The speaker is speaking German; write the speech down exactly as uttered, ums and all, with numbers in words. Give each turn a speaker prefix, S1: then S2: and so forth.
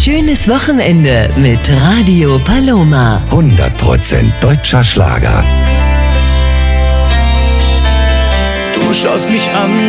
S1: schönes Wochenende mit Radio Paloma.
S2: hundert Prozent deutscher Schlager.
S3: Du schaust mich an